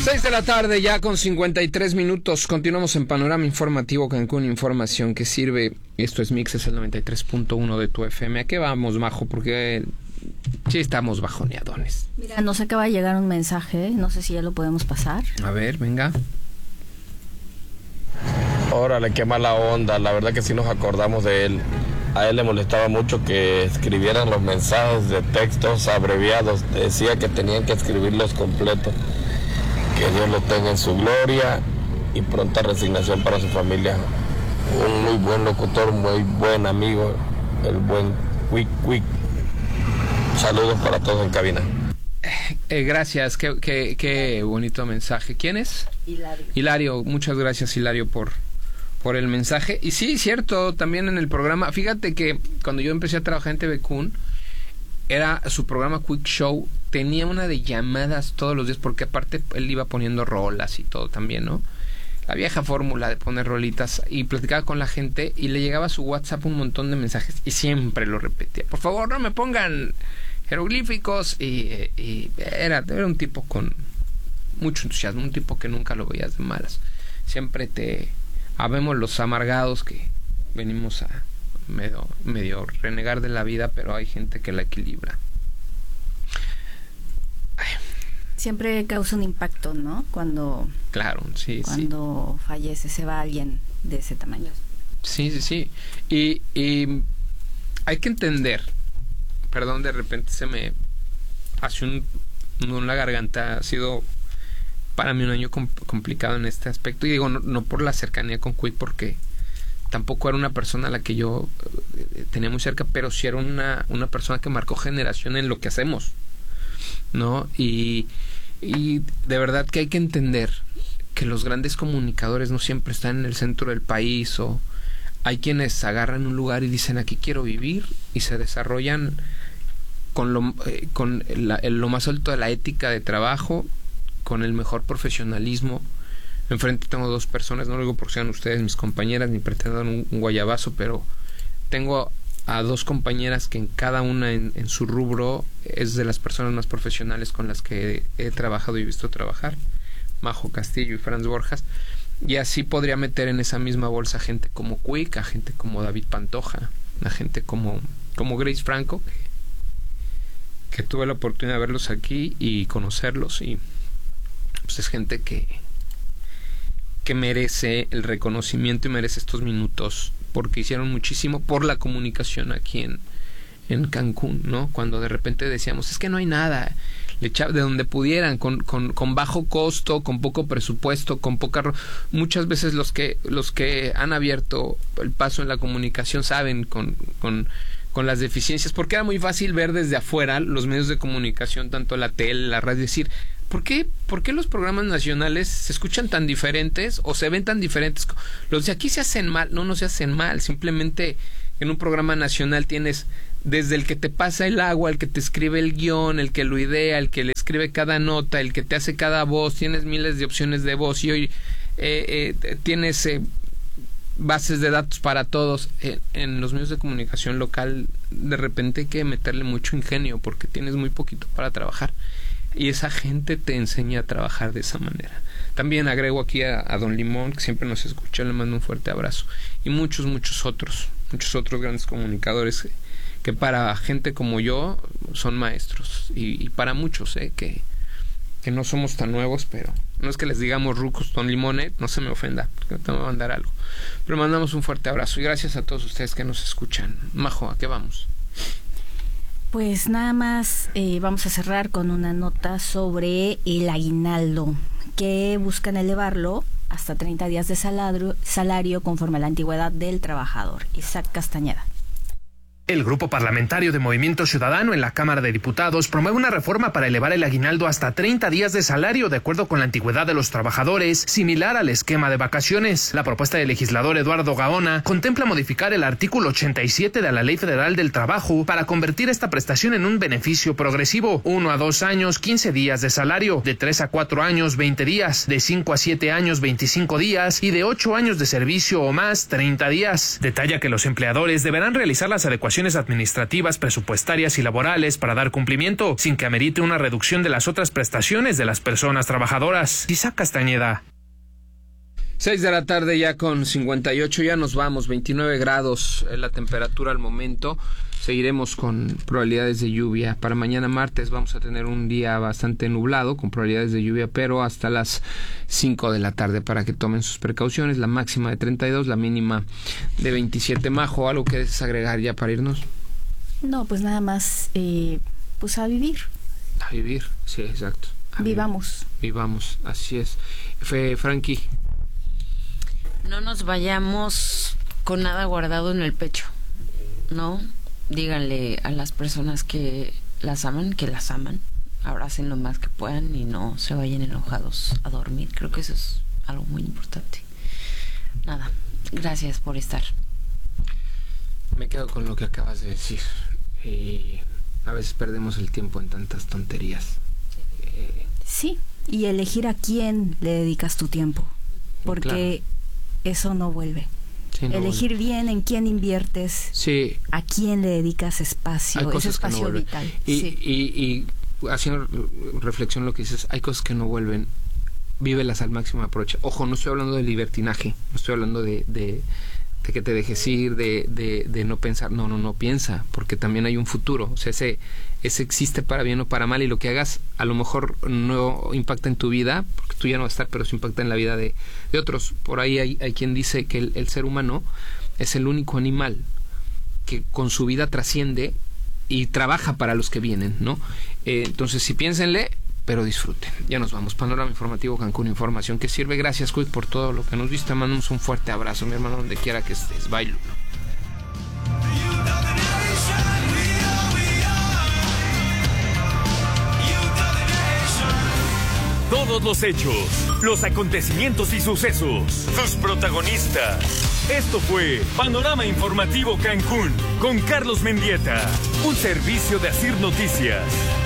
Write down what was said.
6 de la tarde, ya con 53 minutos. Continuamos en Panorama Informativo Cancún, información que sirve. Esto es Mix, es el 93.1 de tu FM. ¿A qué vamos, Majo? Porque sí estamos bajoneadones. Mira, nos acaba de llegar un mensaje, no sé si ya lo podemos pasar. A ver, venga. Órale, qué mala onda, la verdad que sí nos acordamos de él. A él le molestaba mucho que escribieran los mensajes de textos abreviados. Decía que tenían que escribirlos completos. Que Dios lo tenga en su gloria y pronta resignación para su familia. Un muy buen locutor, muy buen amigo, el buen Quick. Saludos para todos en cabina. Gracias, qué bonito mensaje. ¿Quién es? Hilario, muchas gracias, Hilario, por el mensaje. Y sí, cierto, también en el programa, fíjate que cuando yo empecé a trabajar en TV Kun, era su programa Quick Show, tenía una de llamadas todos los días, porque aparte él iba poniendo rolas y todo también, ¿no? La vieja fórmula de poner rolitas, y platicaba con la gente y le llegaba a su WhatsApp un montón de mensajes y siempre lo repetía: por favor, no me pongan jeroglíficos. Y era un tipo con mucho entusiasmo, un tipo que nunca lo veías de malas. Siempre habemos los amargados que venimos a medio renegar de la vida, pero hay gente que la equilibra. Siempre causa un impacto, ¿no? Cuando fallece, se va alguien de ese tamaño. Sí. Y hay que entender, perdón, de repente se me hace un nudo en la garganta. Ha sido para mí un año complicado en este aspecto, y digo, no por la cercanía con Quick, porque tampoco era una persona a la que yo tenía muy cerca, pero sí era una persona que marcó generación en lo que hacemos, ¿no? Y de verdad que hay que entender que los grandes comunicadores no siempre están en el centro del país, o hay quienes agarran un lugar y dicen: aquí quiero vivir, y se desarrollan con lo más alto de la ética de trabajo, con el mejor profesionalismo. Enfrente tengo dos personas, no lo digo porque sean ustedes mis compañeras, ni pretendo dar un guayabazo, pero tengo a dos compañeras que en cada una en su rubro es de las personas más profesionales con las que he trabajado y visto trabajar: Majo Castillo y Franz Borjas. Y así podría meter en esa misma bolsa gente como Quick, a gente como David Pantoja, a gente como Grace Franco, que tuve la oportunidad de verlos aquí y conocerlos, y pues es gente que merece el reconocimiento y merece estos minutos, porque hicieron muchísimo por la comunicación aquí en Cancún, ¿no? Cuando de repente decíamos: es que no hay nada, le echaban de donde pudieran, con bajo costo, con poco presupuesto, con muchas veces los que han abierto el paso en la comunicación saben con las deficiencias, porque era muy fácil ver desde afuera los medios de comunicación, tanto la tele, la radio, decir: ¿por qué los programas nacionales se escuchan tan diferentes o se ven tan diferentes? Los de aquí se hacen mal. No se hacen mal. Simplemente en un programa nacional tienes desde el que te pasa el agua, el que te escribe el guión, el que lo idea, el que le escribe cada nota, el que te hace cada voz. Tienes miles de opciones de voz, y hoy tienes bases de datos para todos. En los medios de comunicación local de repente hay que meterle mucho ingenio, porque tienes muy poquito para trabajar, y esa gente te enseña a trabajar de esa manera. También agrego aquí a Don Limón, que siempre nos escucha, le mando un fuerte abrazo, y muchos otros grandes comunicadores que para gente como yo son maestros, y para muchos que no somos tan nuevos, pero no es que les digamos rucos. Don Limón, no se me ofenda, porque te voy a mandar algo, pero mandamos un fuerte abrazo y gracias a todos ustedes que nos escuchan. Majo, ¿a qué vamos? Pues nada más vamos a cerrar con una nota sobre el aguinaldo, que buscan elevarlo hasta 30 días de salario conforme a la antigüedad del trabajador. Isaac Castañeda. El Grupo Parlamentario de Movimiento Ciudadano en la Cámara de Diputados promueve una reforma para elevar el aguinaldo hasta 30 días de salario de acuerdo con la antigüedad de los trabajadores, similar al esquema de vacaciones. La propuesta del legislador Eduardo Gaona contempla modificar el artículo 87 de la Ley Federal del Trabajo para convertir esta prestación en un beneficio progresivo: 1 a 2 años, 15 días de salario; de 3 a 4 años, 20 días; de 5 a 7 años, 25 días; y de 8 años de servicio o más, 30 días. Detalla que los empleadores deberán realizar las adecuaciones obligaciones administrativas, presupuestarias y laborales para dar cumplimiento, sin que amerite una reducción de las otras prestaciones de las personas trabajadoras. Isaac Castañeda. 6 de la tarde ya con 58, ya nos vamos, 29 grados la temperatura al momento. Seguiremos con probabilidades de lluvia. Para mañana martes vamos a tener un día bastante nublado con probabilidades de lluvia, pero hasta las 5 de la tarde para que tomen sus precauciones. La máxima de 32, la mínima de 27. Majo, ¿algo que desees agregar ya para irnos? No, pues nada más, pues a vivir. A vivir, sí, exacto. Vivamos. Vivamos, así es. Frankie. No nos vayamos con nada guardado en el pecho, ¿no? Díganle a las personas que las aman, abracen lo más que puedan y no se vayan enojados a dormir. Creo que eso es algo muy importante. Nada, gracias por estar. Me quedo con lo que acabas de decir. A veces perdemos el tiempo en tantas tonterías. Sí, y elegir a quién le dedicas tu tiempo, porque eso no vuelve. Sí, no elegir vuelve. Bien en quién inviertes, sí. A quién le dedicas espacio, ese espacio vital. Y haciendo reflexión lo que dices, hay cosas que no vuelven. Vívelas al máximo, aprovecha. Ojo, no estoy hablando de libertinaje, no estoy hablando de que te dejes ir, de no pensar. No piensa, porque también hay un futuro. O sea, ese existe para bien o para mal, y lo que hagas a lo mejor no impacta en tu vida, porque tú ya no vas a estar, pero sí impacta en la vida de otros. Por ahí hay quien dice que el ser humano es el único animal que con su vida trasciende y trabaja para los que vienen, ¿no? Entonces sí, piénsenle, pero disfruten. Ya nos vamos. Panorama Informativo Cancún, información que sirve. Gracias, Quick, por todo lo que nos viste. Mandamos un fuerte abrazo, mi hermano, donde quiera que estés. Bye, Lulo. Todos los hechos, los acontecimientos y sucesos, sus protagonistas. Esto fue Panorama Informativo Cancún con Carlos Mendieta, un servicio de Asir Noticias.